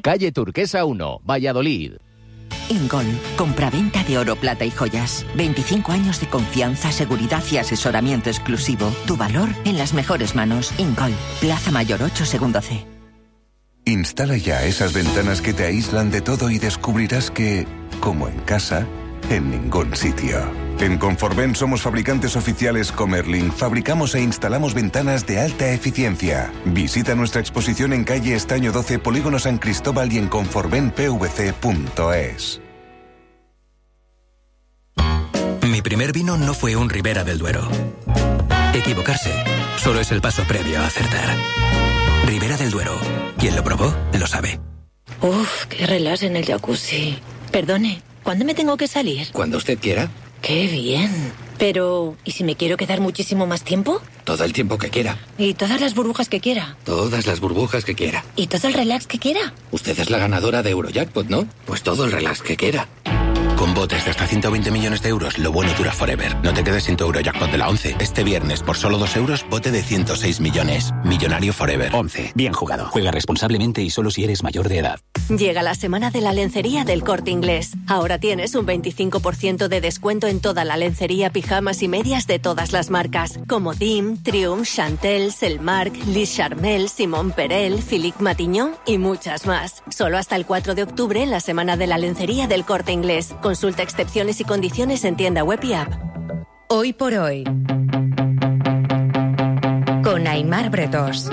calle Turquesa 1, Valladolid. Ingol, compraventa de oro, plata y joyas. 25 años de confianza, seguridad y asesoramiento exclusivo. Tu valor en las mejores manos. Ingol, Plaza Mayor 8, segundo C. Instala ya esas ventanas que te aíslan de todo y descubrirás que, como en casa, en ningún sitio. En Conforven somos fabricantes oficiales Comerlin. Fabricamos e instalamos ventanas de alta eficiencia. Visita nuestra exposición en calle Estaño 12, Polígono San Cristóbal y en conforvenpvc.es. Mi primer vino no fue un Ribera del Duero. Equivocarse solo es el paso previo a acertar. Ribera del Duero. Quien lo probó, lo sabe. Uf, qué relax en el jacuzzi. Perdone, ¿cuándo me tengo que salir? Cuando usted quiera. ¡Qué bien! Pero, ¿y si me quiero quedar muchísimo más tiempo? Todo el tiempo que quiera. ¿Y todas las burbujas que quiera? Todas las burbujas que quiera. ¿Y todo el relax que quiera? Usted es la ganadora de Eurojackpot, ¿no? Pues todo el relax que quiera. Con botes de hasta 120 millones de euros, lo bueno dura forever. No te quedes sin tu Eurojackpot de la 11. Este viernes, por solo 2 euros, bote de 106 millones. Millonario forever. 11. Bien jugado. Juega responsablemente y solo si eres mayor de edad. Llega la semana de la lencería del Corte Inglés. Ahora tienes un 25% de descuento en toda la lencería, pijamas y medias de todas las marcas, como Dim, Triumph, Chantel, Selmark, Liz Charmel, Simon Perel, Philippe Matignon y muchas más. Solo hasta el 4 de octubre en la semana de la lencería del Corte Inglés. Consulta excepciones y condiciones en tienda web y app. Hoy por hoy, con Aimar Bretos.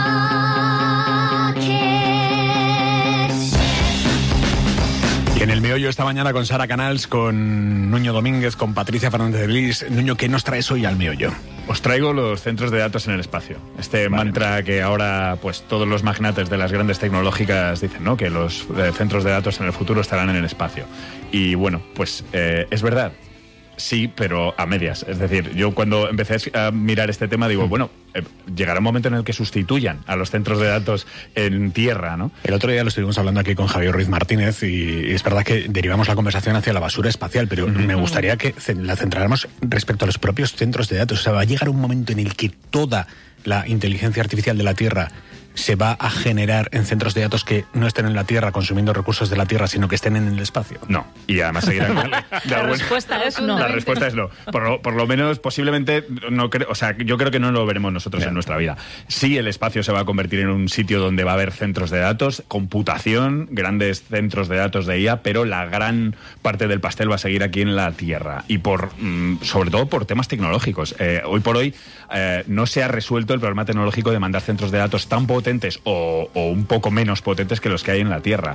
Y en el meollo esta mañana con Sara Canals, con Nuño Domínguez, con Patricia Fernández de Lis. Nuño, ¿qué nos traes hoy al meollo? Os traigo los centros de datos en el espacio. Mantra que ahora pues todos los magnates de las grandes tecnológicas dicen, ¿no? Que los centros de datos en el futuro estarán en el espacio. Y bueno, pues es verdad. Sí, pero a medias. Es decir, yo cuando empecé a mirar este tema digo, bueno, llegará un momento en el que sustituyan a los centros de datos en tierra, ¿no? El otro día lo estuvimos hablando aquí con Javier Ruiz Martínez y es verdad que derivamos la conversación hacia la basura espacial, pero me gustaría que la centráramos respecto a los propios centros de datos. O sea, va a llegar un momento en el que toda la inteligencia artificial de la Tierra se va a generar en centros de datos que no estén en la Tierra consumiendo recursos de la Tierra, sino que estén en el espacio. No, y además seguirán. La respuesta es no. La respuesta es no. Por lo menos, posiblemente, no creo. O sea, yo creo que no lo veremos nosotros en nuestra vida. Sí, el espacio se va a convertir en un sitio donde va a haber centros de datos, computación, grandes centros de datos de IA, pero la gran parte del pastel va a seguir aquí en la Tierra. Y sobre todo por temas tecnológicos. Hoy por hoy no se ha resuelto el problema tecnológico de mandar centros de datos tan potentes o un poco menos potentes que los que hay en la Tierra.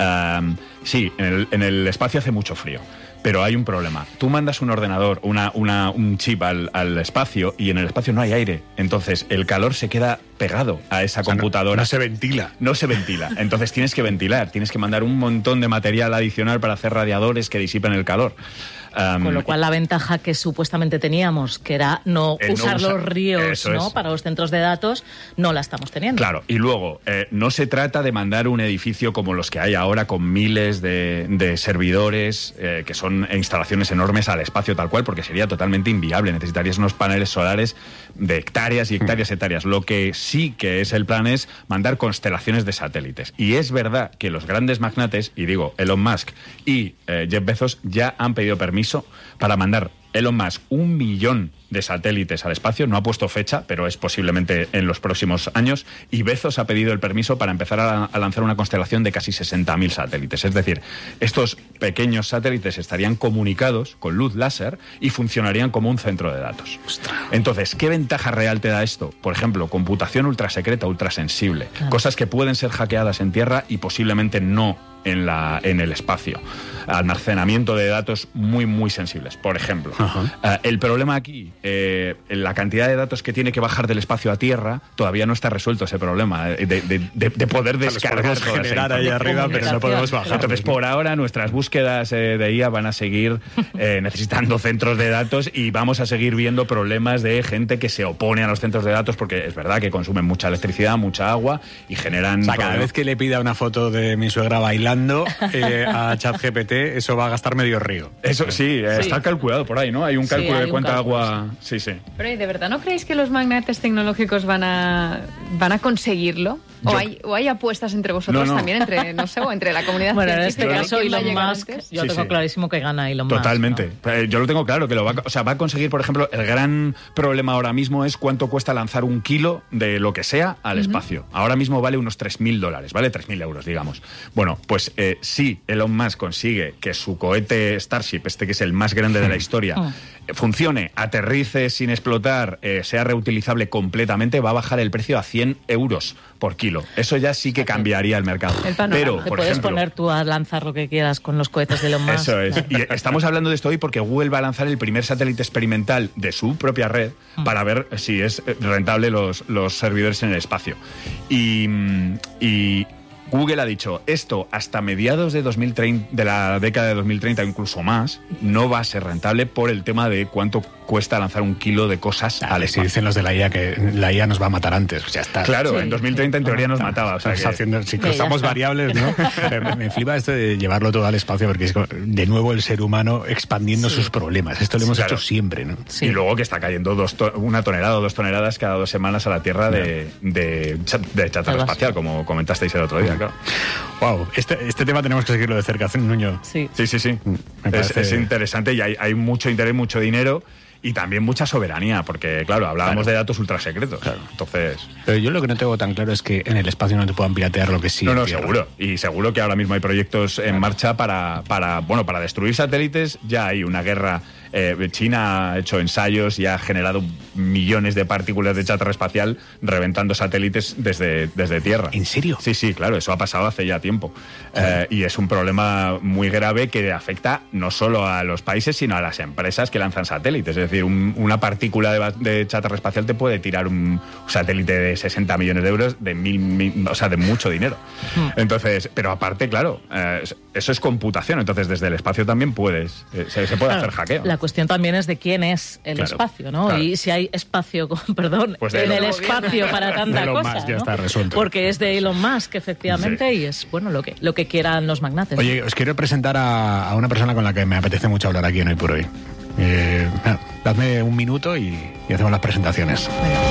Sí, en el espacio hace mucho frío, pero hay un problema. Tú mandas un ordenador, un chip al espacio y en el espacio no hay aire. Entonces el calor se queda pegado a esa computadora. No se ventila. No se ventila. Entonces tienes que ventilar, tienes que mandar un montón de material adicional para hacer radiadores que disipen el calor. Con lo cual la ventaja que supuestamente teníamos, que era no usar los ríos, ¿no? Para los centros de datos, no la estamos teniendo. Claro, y luego, no se trata de mandar un edificio como los que hay ahora con miles de servidores, que son instalaciones enormes al espacio tal cual, porque sería totalmente inviable. Necesitarías unos paneles solares de hectáreas y hectáreas y hectáreas. Lo que sí que es el plan es mandar constelaciones de satélites. Y es verdad que los grandes magnates, y digo Elon Musk y Jeff Bezos, ya han pedido permiso para mandar Elon Musk 1 millón de satélites al espacio. No ha puesto fecha, pero es posiblemente en los próximos años. Y Bezos ha pedido el permiso para empezar a lanzar una constelación de casi 60.000 satélites. Es decir, estos pequeños satélites estarían comunicados con luz láser y funcionarían como un centro de datos. ¡Ostras! Entonces, ¿qué ventaja real te da esto? Por ejemplo, computación ultrasecreta, ultrasensible. Claro. Cosas que pueden ser hackeadas en tierra y posiblemente no en el espacio. Almacenamiento de datos muy, muy sensibles, por ejemplo. El problema aquí, la cantidad de datos que tiene que bajar del espacio a tierra, todavía no está resuelto ese problema de poder descargar toda generar ahí arriba, pero no podemos bajar. Entonces, por ahora, nuestras búsquedas de IA van a seguir necesitando centros de datos y vamos a seguir viendo problemas de gente que se opone a los centros de datos porque es verdad que consumen mucha electricidad, mucha agua y generan... O sea, cada vez que le pida una foto de mi suegra bailando, preguntando a ChatGPT, eso va a gastar medio río. Eso sí, está calculado por ahí, ¿no? Hay un cálculo de cuánta agua... Sí. Pero ¿y de verdad no creéis que los magnates tecnológicos van a conseguirlo? ¿O hay apuestas entre vosotros también, entre la comunidad científica? En este caso Elon Musk, yo tengo clarísimo que gana Elon Musk. Totalmente. ¿No? Yo lo tengo claro, que va a conseguir, por ejemplo, el gran problema ahora mismo es cuánto cuesta lanzar 1 kilo de lo que sea al espacio. Ahora mismo vale unos $3.000, vale 3.000 euros, digamos. Bueno, pues si Elon Musk consigue que su cohete Starship, que es el más grande de la historia, funcione, aterrice sin explotar, sea reutilizable completamente, va a bajar el precio a 100 euros por kilo. Eso ya sí que cambiaría el mercado. Pero, te por puedes ejemplo, poner tú a lanzar lo que quieras con los cohetes de Elon Musk. Eso es. Y estamos hablando de esto hoy porque Google va a lanzar el primer satélite experimental de su propia red para ver si es rentable los servidores en el espacio. Y Google ha dicho, esto hasta mediados de 2030, de la década de 2030, incluso más, no va a ser rentable por el tema de cuánto cuesta lanzar 1 kilo de cosas al espacio. Si dicen los de la IA que la IA nos va a matar antes, ya está. Claro, en 2030 en teoría nos mataba. O sea si cruzamos variables, ¿no? Me flipa esto de llevarlo todo al espacio porque es de nuevo el ser humano expandiendo sus problemas. Esto lo hemos hecho siempre, ¿no? Sí. Y luego que está cayendo 1 tonelada o 2 toneladas cada 2 semanas a la Tierra de chatarra espacial, como comentasteis el otro día. Claro. Wow, este tema tenemos que seguirlo de cerca, Nuño. Sí. Es interesante y hay mucho interés, mucho dinero y también mucha soberanía, porque claro, hablábamos de datos ultrasecretos. Claro. Entonces, pero yo lo que no tengo tan claro es que en el espacio no te puedan piratear lo que sí. No, seguro. Y seguro que ahora mismo hay proyectos en marcha para destruir satélites. Ya hay una guerra. China ha hecho ensayos y ha generado millones de partículas de chatarra espacial reventando satélites desde tierra. ¿En serio? Sí, claro, eso ha pasado hace ya tiempo. Y es un problema muy grave que afecta no solo a los países, sino a las empresas que lanzan satélites. Es decir, una partícula de chatarra espacial te puede tirar un satélite de 60 millones de euros, de mucho dinero. Entonces, pero aparte, claro, eso es computación. Entonces, desde el espacio también se puede hacer hackeo. La cuestión también es de quién es el espacio, ¿no? Claro. Y si hay espacio, pues en el espacio para tanta cosa, Musk, ya ¿no? está resuelto. Porque es de Elon Musk, efectivamente, y es lo que quieran los magnates. Oye, os quiero presentar a una persona con la que me apetece mucho hablar aquí en Hoy por Hoy. Dadme un minuto y hacemos las presentaciones.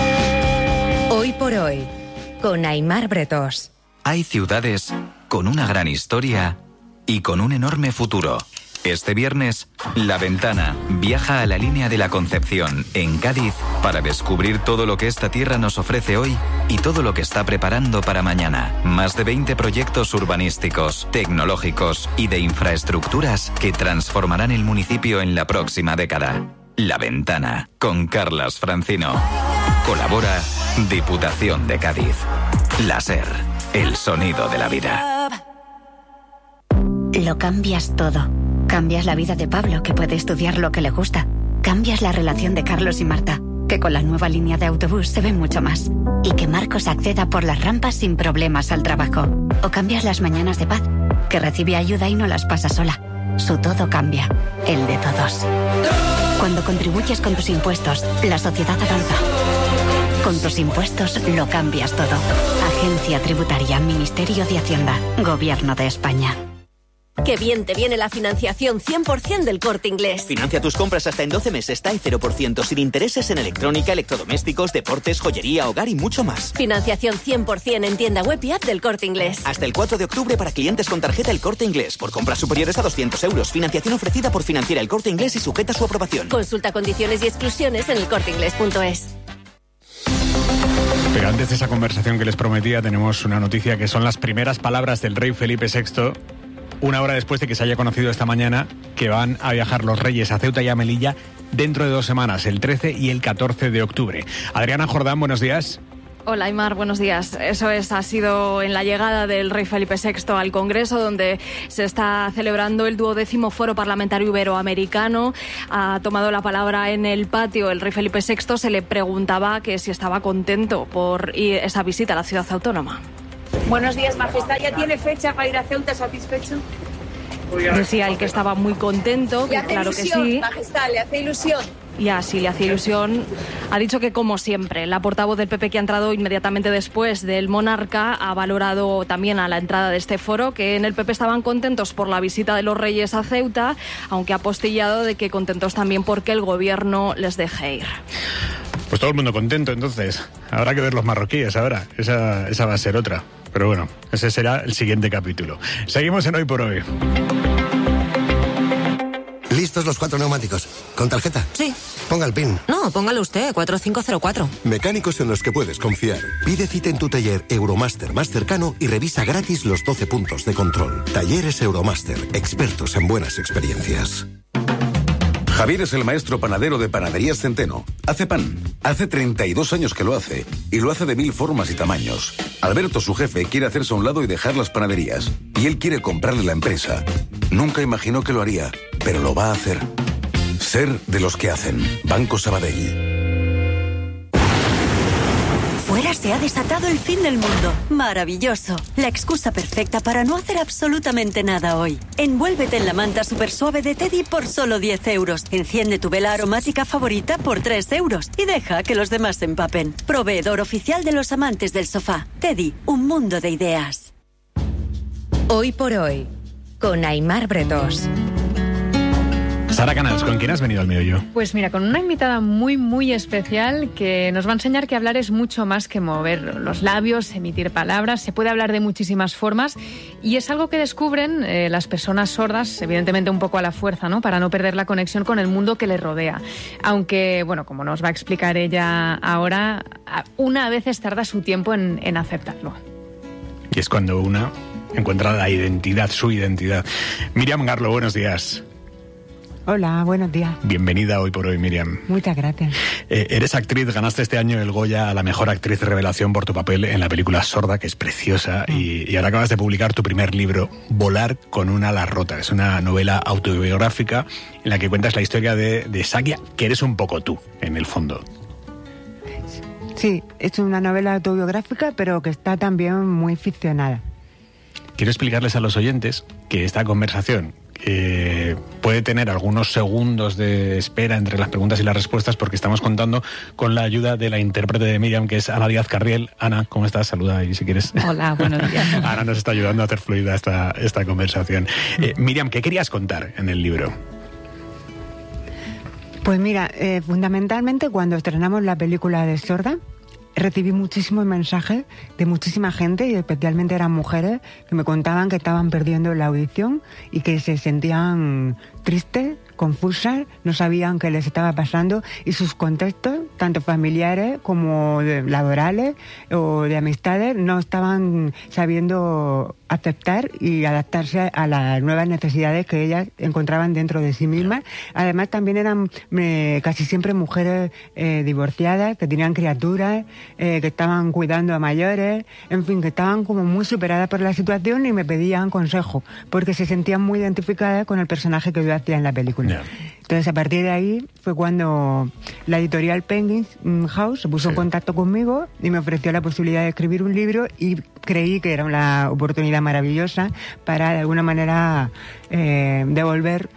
Hoy por Hoy, con Aimar Bretós. Hay ciudades con una gran historia y con un enorme futuro. Este viernes, La Ventana viaja a la Línea de la Concepción, en Cádiz, para descubrir todo lo que esta tierra nos ofrece hoy y todo lo que está preparando para mañana. Más de 20 proyectos urbanísticos, tecnológicos y de infraestructuras que transformarán el municipio en la próxima década. La Ventana, con Carlas Francino. Colabora Diputación de Cádiz. La SER, el sonido de la vida. Lo cambias todo. Cambias la vida de Pablo, que puede estudiar lo que le gusta. Cambias la relación de Carlos y Marta, que con la nueva línea de autobús se ve mucho más. Y que Marcos acceda por las rampas sin problemas al trabajo. O cambias las mañanas de Paz, que recibe ayuda y no las pasa sola. Su todo cambia, el de todos. Cuando contribuyes con tus impuestos, la sociedad avanza. Con tus impuestos lo cambias todo. Agencia Tributaria, Ministerio de Hacienda, Gobierno de España. ¡Qué bien te viene la financiación 100% del Corte Inglés! Financia tus compras hasta en 12 meses, TAE 0%, sin intereses en electrónica, electrodomésticos, deportes, joyería, hogar y mucho más. Financiación 100% en tienda web y app del Corte Inglés. Hasta el 4 de octubre para clientes con tarjeta El Corte Inglés. Por compras superiores a 200 euros. Financiación ofrecida por Financiera El Corte Inglés y sujeta a su aprobación. Consulta condiciones y exclusiones en elcorteinglés.es. Pero antes de esa conversación que les prometía, tenemos una noticia que son las primeras palabras del rey Felipe VI, una hora después de que se haya conocido esta mañana que van a viajar los reyes a Ceuta y a Melilla dentro de 2 semanas, el 13 y el 14 de octubre. Adriana Jordán, buenos días. Hola, Aimar, buenos días. Eso es, ha sido en la llegada del rey Felipe VI al Congreso, donde se está celebrando el 12º Foro Parlamentario Iberoamericano. Ha tomado la palabra en el patio el rey Felipe VI. Se le preguntaba que si estaba contento por esa visita a la ciudad autónoma. Buenos días, Majestad. ¿Ya tiene fecha para ir a Ceuta? ¿Satisfecho? Decía él que estaba muy contento, que claro que sí. Majestad, le hace ilusión. y así le hace ilusión. Ha dicho que, como siempre, la portavoz del PP, que ha entrado inmediatamente después del monarca, ha valorado también a la entrada de este foro que en el PP estaban contentos por la visita de los reyes a Ceuta, aunque ha postillado de que contentos también porque el gobierno les deje ir. Pues todo el mundo contento, entonces. Habrá que ver los marroquíes ahora. Esa va a ser otra. Pero bueno, ese será el siguiente capítulo. Seguimos en Hoy por Hoy. ¿Listos los 4 neumáticos? ¿Con tarjeta? Sí. Ponga el PIN. No, póngalo usted, 4504. Mecánicos en los que puedes confiar. Pide cita en tu taller Euromaster más cercano y revisa gratis los 12 puntos de control. Talleres Euromaster, expertos en buenas experiencias. Javier es el maestro panadero de Panaderías Centeno. Hace pan. Hace 32 años que lo hace. Y lo hace de 1000 formas y tamaños. Alberto, su jefe, quiere hacerse a un lado y dejar las panaderías. Y él quiere comprarle la empresa. Nunca imaginó que lo haría, pero lo va a hacer. Ser de los que hacen. Banco Sabadell. Fuera se ha desatado el fin del mundo. Maravilloso. La excusa perfecta para no hacer absolutamente nada hoy. Envuélvete en la manta super suave de Teddy por solo 10 euros. Enciende tu vela aromática favorita por 3 euros. Y deja que los demás se empapen. Proveedor oficial de los amantes del sofá. Teddy, un mundo de ideas. Hoy por Hoy, con Aimar Bretos. Sara Canals, ¿con quién has venido al meollo? Pues mira, con una invitada muy, muy especial que nos va a enseñar que hablar es mucho más que mover los labios, emitir palabras. Se puede hablar de muchísimas formas y es algo que descubren las personas sordas, evidentemente un poco a la fuerza, ¿no? Para no perder la conexión con el mundo que les rodea. Aunque, bueno, como nos va a explicar ella ahora, una a veces tarda su tiempo en aceptarlo. Y es cuando una encuentra la identidad, su identidad. Miriam Garlo, buenos días. Hola, buenos días. Bienvenida Hoy por Hoy, Miriam. Muchas gracias. Eres actriz, ganaste este año el Goya a la mejor actriz revelación por tu papel en la película Sorda, que es preciosa, y ahora acabas de publicar tu primer libro, Volar con un ala rota. Es una novela autobiográfica en la que cuentas la historia de Sakia, que eres un poco tú, en el fondo. Sí, es una novela autobiográfica, pero que está también muy ficcionada. Quiero explicarles a los oyentes que esta conversación puede tener algunos segundos de espera entre las preguntas y las respuestas, porque estamos contando con la ayuda de la intérprete de Miriam, que es Ana Díaz Carriel. Ana, ¿cómo estás? Saluda ahí si quieres. Hola, buenos días. Ana nos está ayudando a hacer fluida esta conversación. Miriam, ¿qué querías contar en el libro? Pues mira, fundamentalmente cuando estrenamos la película de Sorda, recibí muchísimos mensajes de muchísima gente, y especialmente eran mujeres, que me contaban que estaban perdiendo la audición y que se sentían tristes, confusas, no sabían qué les estaba pasando, y sus contextos, tanto familiares como laborales o de amistades, no estaban sabiendo aceptar y adaptarse a las nuevas necesidades que ellas encontraban dentro de sí mismas. Además, también eran casi siempre mujeres divorciadas, que tenían criaturas, que estaban cuidando a mayores, en fin, que estaban como muy superadas por la situación y me pedían consejo, porque se sentían muy identificadas con el personaje que yo hacía en la película. Yeah. Entonces, a partir de ahí fue cuando la editorial Penguin House se puso en contacto conmigo y me ofreció la posibilidad de escribir un libro, y creí que era una oportunidad maravillosa para, de alguna manera, devolver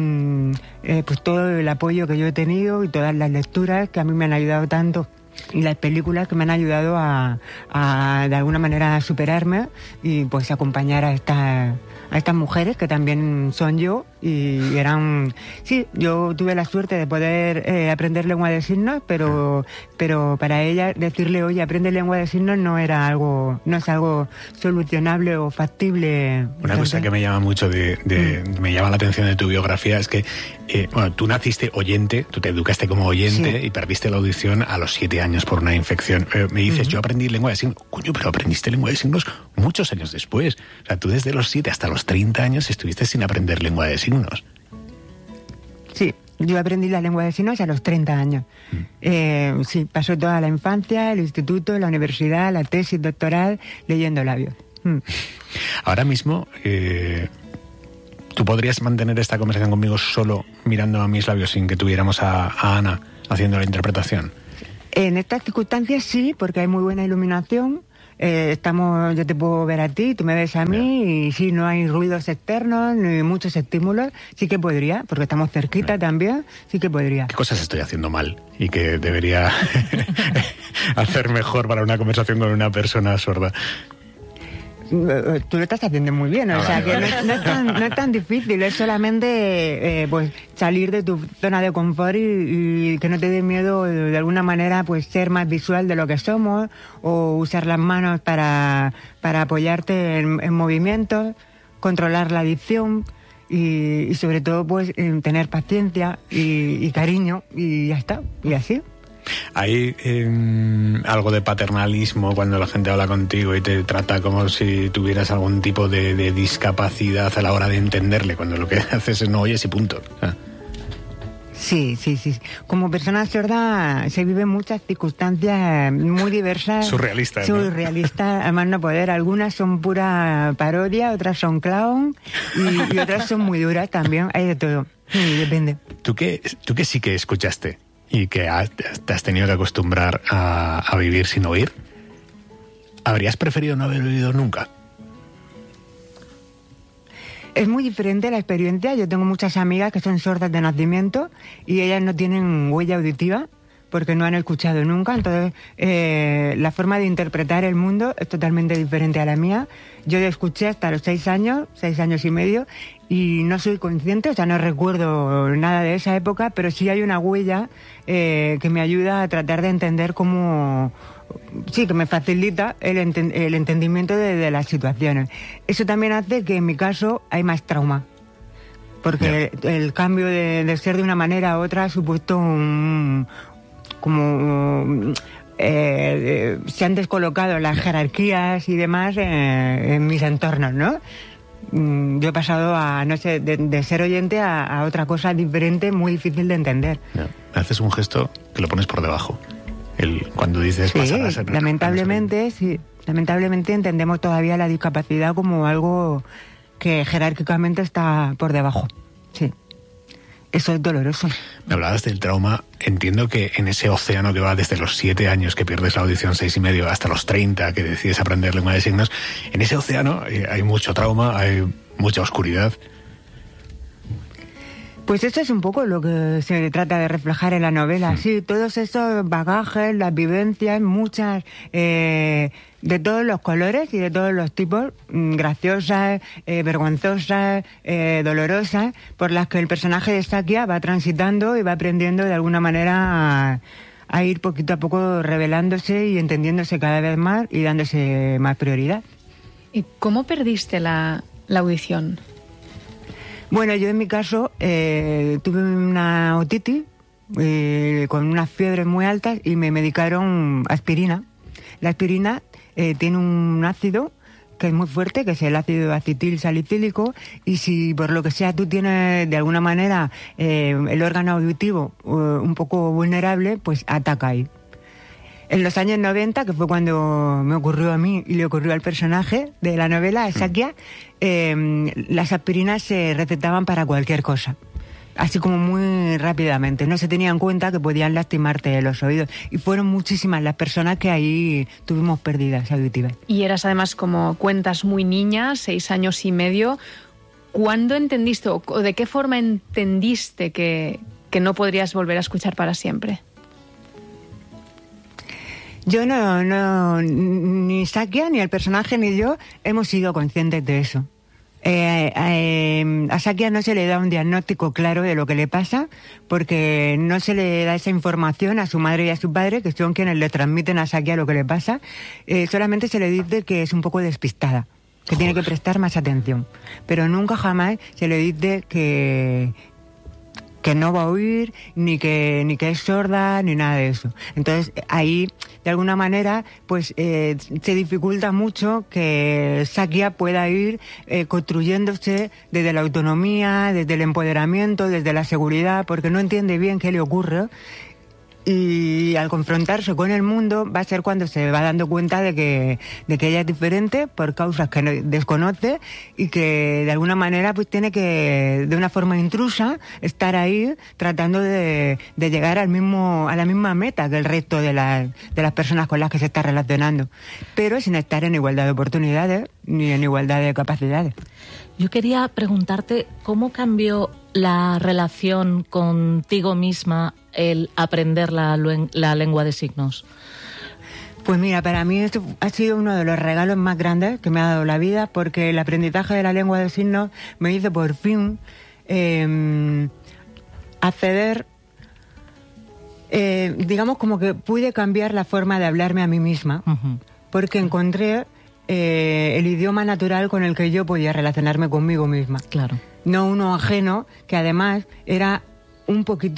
pues todo el apoyo que yo he tenido y todas las lecturas que a mí me han ayudado tanto, y las películas que me han ayudado a de alguna manera a superarme y pues acompañar a estas mujeres que también son yo, y eran... Sí, yo tuve la suerte de poder aprender lengua de signos, pero para ellas decirle, oye, aprende lengua de signos no es algo solucionable o factible. Una cosa que me llama mucho me llama la atención de tu biografía es que tú naciste oyente, tú te educaste como oyente y perdiste la audición a los 7 años por una infección. Me dices, yo aprendí lengua de signos. Coño, pero aprendiste lengua de signos muchos años después. O sea, tú desde los 7 hasta los 30 años estuviste sin aprender lengua de signos. Sí, yo aprendí la lengua de signos a los 30 años. Sí, pasó toda la infancia, el instituto, la universidad, la tesis doctoral, leyendo labios. Ahora mismo, ¿tú podrías mantener esta conversación conmigo solo mirando a mis labios sin que tuviéramos a Ana haciendo la interpretación? En estas circunstancias sí, porque hay muy buena iluminación. yo te puedo ver a ti, tú me ves a mí, y si no hay ruidos externos ni muchos estímulos, sí que podría, porque estamos cerquita también, sí que podría. ¿Qué cosas estoy haciendo mal y que debería hacer mejor para una conversación con una persona sorda? Tú lo estás haciendo muy bien, o sea, que no es tan difícil, es solamente pues salir de tu zona de confort y que no te dé miedo de alguna manera pues ser más visual de lo que somos, o usar las manos para apoyarte en movimientos, controlar la adicción y sobre todo pues tener paciencia y cariño, y ya está, y así. ¿Hay algo de paternalismo cuando la gente habla contigo y te trata como si tuvieras algún tipo de discapacidad a la hora de entenderle, cuando lo que haces es no oyes y punto? Sí. Como persona sorda se viven muchas circunstancias muy diversas. Surrealistas, ¿no? Surrealistas, además no poder. Algunas son pura parodia, otras son clown y otras son muy duras también. Hay de todo. Sí, depende. ¿Tú que sí que escuchaste y que te has tenido que acostumbrar a vivir sin oír, habrías preferido no haber oído nunca? Es muy diferente la experiencia. Yo tengo muchas amigas que son sordas de nacimiento y ellas no tienen huella auditiva porque no han escuchado nunca. Entonces, la forma de interpretar el mundo es totalmente diferente a la mía. Yo escuché hasta los 6 años y medio, y no soy consciente, o sea, no recuerdo nada de esa época, pero sí hay una huella que me ayuda a tratar de entender cómo... Sí, que me facilita el entendimiento de las situaciones. Eso también hace que en mi caso hay más trauma, porque el cambio de ser de una manera a otra ha supuesto se han descolocado las jerarquías y demás en mis entornos, ¿no? Yo he pasado a, no sé, de ser oyente a otra cosa diferente, muy difícil de entender. Haces un gesto que lo pones por debajo. Cuando dices pasar a ser... Lamentablemente entendemos todavía la discapacidad como algo que jerárquicamente está por debajo. Sí. Eso es doloroso. Me hablabas del trauma. Entiendo que en ese océano que va desde los 7 años, que pierdes la audición 6 y medio, hasta los 30, que decides aprender lengua de signos, en ese océano hay mucho trauma, hay mucha oscuridad. Pues eso es un poco lo que se trata de reflejar en la novela. Sí, todos esos bagajes, las vivencias, muchas, de todos los colores y de todos los tipos, graciosas, vergonzosas, dolorosas, por las que el personaje de Sakia va transitando y va aprendiendo de alguna manera a ir poquito a poco revelándose y entendiéndose cada vez más y dándose más prioridad. ¿Y cómo perdiste la audición? Bueno, yo en mi caso tuve una otitis con unas fiebres muy altas y me medicaron aspirina. La aspirina tiene un ácido que es muy fuerte, que es el ácido acetil salicílico, y si por lo que sea tú tienes de alguna manera el órgano auditivo un poco vulnerable, pues ataca ahí. En los años 90, que fue cuando me ocurrió a mí y le ocurrió al personaje de la novela, a Sakia, las aspirinas se recetaban para cualquier cosa. Así como muy rápidamente. No se tenía en cuenta que podían lastimarte los oídos. Y fueron muchísimas las personas que ahí tuvimos pérdidas auditivas. Y eras además, como cuentas, muy niña, 6 años y medio. ¿Cuándo entendiste o de qué forma entendiste que no podrías volver a escuchar para siempre? Yo ni Sakia, ni el personaje, ni yo hemos sido conscientes de eso. A Sakia no se le da un diagnóstico claro de lo que le pasa, porque no se le da esa información a su madre y a su padre, que son quienes le transmiten a Sakia lo que le pasa. Solamente se le dice que es un poco despistada, que tiene que prestar más atención. Pero nunca jamás se le dice que no va a oír, ni que es sorda, ni nada de eso. Entonces, ahí, de alguna manera, pues se dificulta mucho que Sakia pueda ir construyéndose desde la autonomía, desde el empoderamiento, desde la seguridad, porque no entiende bien qué le ocurre. Y al confrontarse con el mundo va a ser cuando se va dando cuenta de que ella es diferente por causas que desconoce y que de alguna manera pues tiene que, de una forma intrusa, estar ahí tratando de llegar a la misma meta que el resto de las personas con las que se está relacionando, pero sin estar en igualdad de oportunidades ni en igualdad de capacidades. Yo quería preguntarte cómo cambió la relación contigo misma el aprender la lengua de signos. Pues mira, para mí esto ha sido uno de los regalos más grandes que me ha dado la vida, porque el aprendizaje de la lengua de signos me hizo por fin acceder, digamos como que pude cambiar la forma de hablarme a mí misma, porque encontré el idioma natural con el que yo podía relacionarme conmigo misma. Claro. No uno ajeno, que además era un poquito